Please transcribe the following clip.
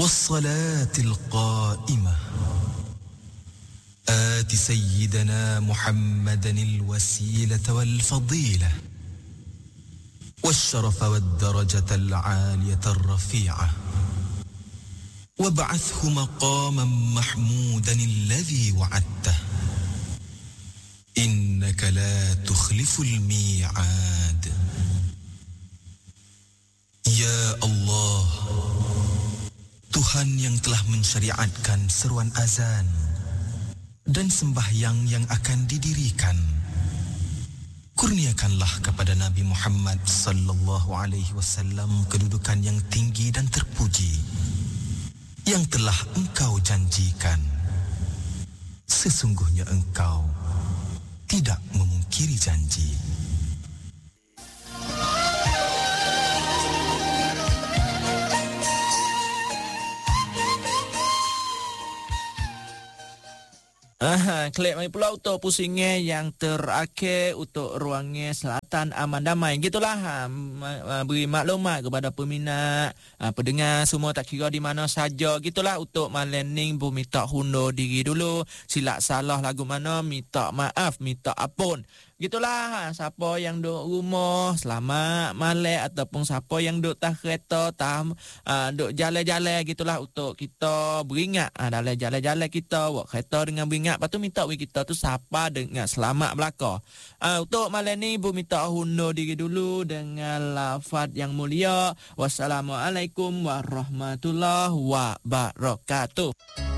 والصلاة القائمة آت سيدنا محمدا الوسيلة والفضيلة والشرف والدرجة العالية الرفيعة وابعثه مقاما محمودا الذي وعدته إنك لا تخلف الميعاد. Ya Allah, Tuhan yang telah mensyariatkan seruan azan dan sembahyang yang akan didirikan, kurniakanlah kepada Nabi Muhammad sallallahu alaihi wasallam kedudukan yang tinggi dan terpuji yang telah Engkau janjikan. Sesungguhnya Engkau tidak memungkiri janji. Klik mai pula untuk pusingnya yang terakhir untuk ruangnya Selatan Aman Damai. Gitulah beri maklumat kepada peminat, pendengar semua tak kira di mana saja. Gitulah untuk malam ni minta hundur diri dulu. Silap salah lagu mana minta maaf, minta ampun. Gitulah, siapa yang duduk rumah selamat malam ataupun siapa yang duduk tak kereta duduk jalan-jalan, gitulah untuk kita beringat dalam jalan-jalan kita buat kereta dengan beringat. Lepas tu minta kita tu siapa dengan selamat belaka. Untuk malam ni ibu minta hundur diri dulu dengan lafaz yang mulia. Wassalamualaikum warahmatullahi wabarakatuh.